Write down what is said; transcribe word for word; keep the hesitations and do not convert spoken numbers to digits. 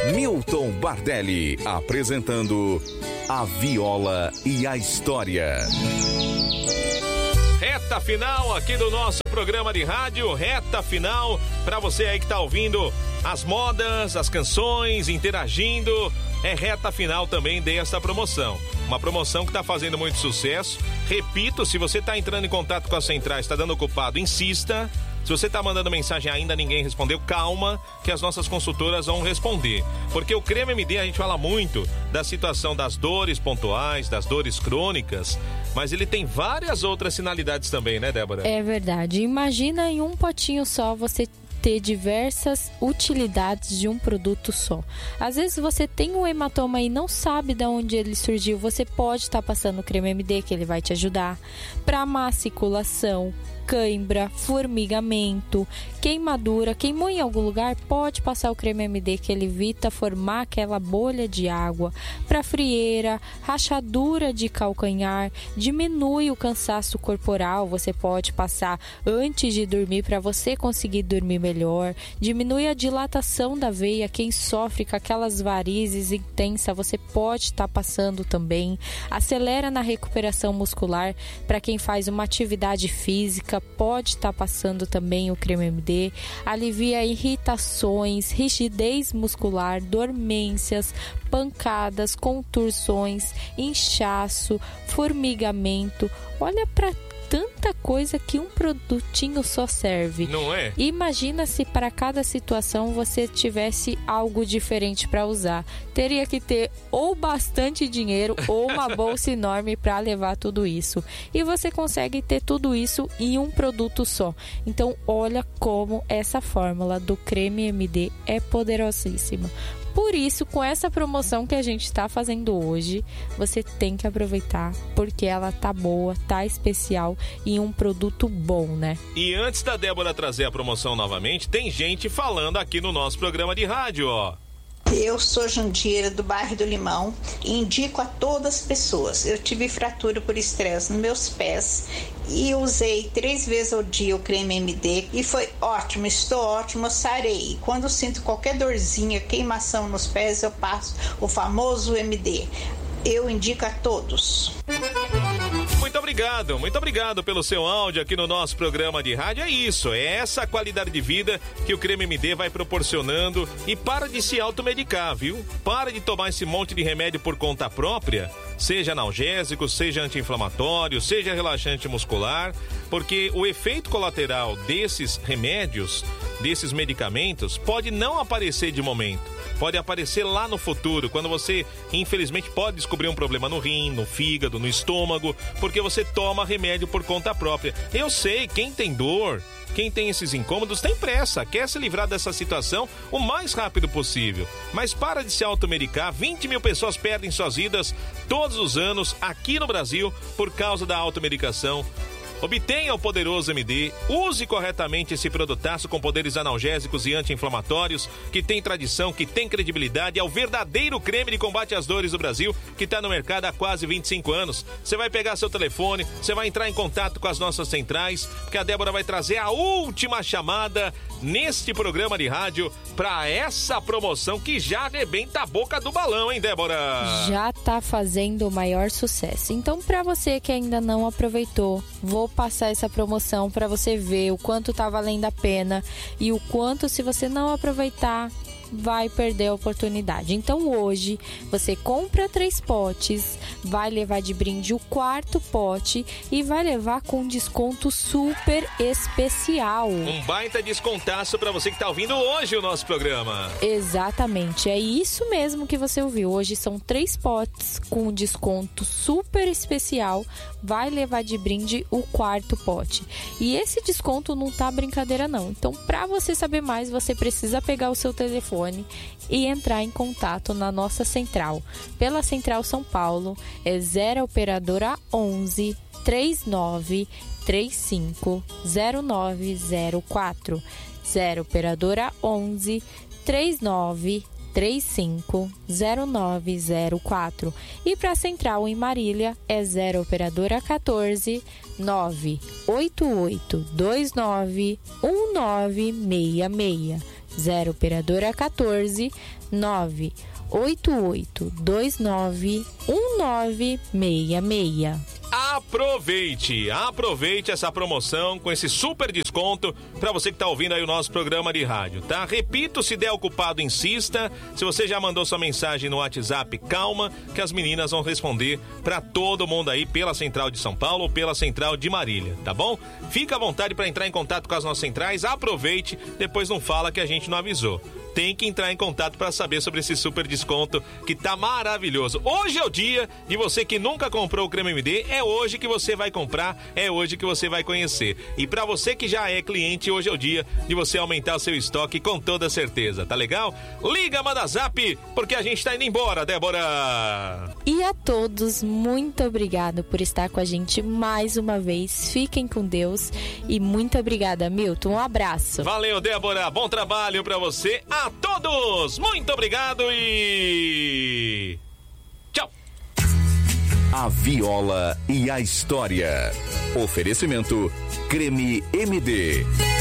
Milton Bardelli apresentando A Viola e a História. Reta final aqui do nosso programa de rádio, reta final para você aí que tá ouvindo as modas, as canções, interagindo. É reta final também dessa promoção. Uma promoção que tá fazendo muito sucesso. Repito, se você tá entrando em contato com a Centrais, está dando ocupado, insista. Se você tá mandando mensagem ainda ninguém respondeu, calma, que as nossas consultoras vão responder. Porque o Creme M D, a gente fala muito da situação das dores pontuais, das dores crônicas, mas ele tem várias outras finalidades também, né, Débora? É verdade. Imagina em um potinho só você ter diversas utilidades de um produto só. Às vezes você tem um hematoma e não sabe de onde ele surgiu, você pode estar passando o Creme M D, que ele vai te ajudar. Para má circulação, cãibra, formigamento, queimadura, queimou em algum lugar, pode passar o Creme M D, que ele evita formar aquela bolha de água. Para frieira, rachadura de calcanhar, diminui o cansaço corporal, você pode passar antes de dormir para você conseguir dormir melhor. Diminui a dilatação da veia, quem sofre com aquelas varizes intensas, você pode estar passando também. Acelera na recuperação muscular, para quem faz uma atividade física, pode estar passando também o Creme M D. Alivia irritações, rigidez muscular, dormências, pancadas, contursões, inchaço, formigamento. Olha para tanta coisa que um produtinho só serve. Não é? Imagina se para cada situação você tivesse algo diferente para usar. Teria que ter ou bastante dinheiro ou uma bolsa enorme para levar tudo isso. E você consegue ter tudo isso em um produto só. Então, olha como essa fórmula do Creme M D é poderosíssima. Por isso, com essa promoção que a gente está fazendo hoje, você tem que aproveitar, porque ela tá boa, tá especial e um produto bom, né? E antes da Débora trazer a promoção novamente, tem gente falando aqui no nosso programa de rádio, ó. Eu sou Jandira, do bairro do Limão, e indico a todas as pessoas. Eu tive fratura por estresse nos meus pés e usei três vezes ao dia o Creme M D e foi ótimo, estou ótimo, eu sarei. Quando eu sinto qualquer dorzinha, queimação nos pés, eu passo o famoso M D. Eu indico a todos. Muito obrigado, muito obrigado pelo seu áudio aqui no nosso programa de rádio. É isso, é essa qualidade de vida que o Creme M D vai proporcionando. E para de se automedicar, viu? Para de tomar esse monte de remédio por conta própria, seja analgésico, seja anti-inflamatório, seja relaxante muscular, porque o efeito colateral desses remédios, desses medicamentos, pode não aparecer de momento. Pode aparecer lá no futuro, quando você, infelizmente, pode descobrir um problema no rim, no fígado, no estômago, porque você toma remédio por conta própria. Eu sei, quem tem dor, quem tem esses incômodos, tem pressa, quer se livrar dessa situação o mais rápido possível. Mas para de se automedicar, vinte mil pessoas perdem suas vidas todos os anos aqui no Brasil por causa da automedicação. Obtenha o poderoso M D, use corretamente esse produtaço com poderes analgésicos e anti-inflamatórios, que tem tradição, que tem credibilidade, é o verdadeiro creme de combate às dores do Brasil, que está no mercado há quase vinte e cinco anos. Você vai pegar seu telefone, você vai entrar em contato com as nossas centrais, porque a Débora vai trazer a última chamada neste programa de rádio para essa promoção que já arrebenta a boca do balão, hein, Débora? Já tá fazendo o maior sucesso. Então, para você que ainda não aproveitou, vou passar essa promoção para você ver o quanto tá valendo a pena e o quanto, se você não aproveitar, vai perder a oportunidade. Então hoje você compra três potes, vai levar de brinde o quarto pote e vai levar com desconto super especial. Um baita descontaço para você que tá ouvindo hoje o nosso programa. Exatamente, é isso mesmo que você ouviu. Hoje são três potes com desconto super especial, vai levar de brinde o quarto pote. E esse desconto não tá brincadeira não. Então, para você saber mais, você precisa pegar o seu telefone e entrar em contato na nossa central. Pela Central São Paulo, é zero operadora onze, três nove três cinco, zero nove zero quatro. zero operadora onze, três nove três cinco, zero nove zero quatro. E para a Central em Marília, é zero operadora quatorze, nove oito oito dois nove um nove seis seis. zero operadora quatorze nove oito oito dois nove um nove seis seis. Aproveite, aproveite essa promoção com esse super desconto para você que está ouvindo aí o nosso programa de rádio, tá? Repito, se der ocupado, insista. Se você já mandou sua mensagem no WhatsApp, calma, que as meninas vão responder para todo mundo aí pela Central de São Paulo ou pela Central de Marília, tá bom? Fica à vontade para entrar em contato com as nossas centrais, aproveite, depois não fala que a gente não avisou. Tem que entrar em contato para saber sobre esse super desconto que tá maravilhoso. Hoje é o dia de você que nunca comprou o Creme M D, é hoje que você vai comprar, é hoje que você vai conhecer. E para você que já é cliente, hoje é o dia de você aumentar o seu estoque com toda certeza, tá legal? Liga, manda zap, porque a gente tá indo embora, Débora! E a todos, muito obrigado por estar com a gente mais uma vez. Fiquem com Deus e muito obrigada, Milton. Um abraço. Valeu, Débora. Bom trabalho para você. A todos, muito obrigado e tchau. A Viola e a História. Oferecimento Creme M D.